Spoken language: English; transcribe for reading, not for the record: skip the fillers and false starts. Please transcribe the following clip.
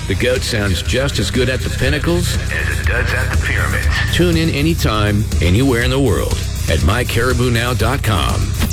The Goat sounds just as good at the Pinnacles as it does at the Pyramids. Tune in anytime, anywhere in the world at mycaribounow.com.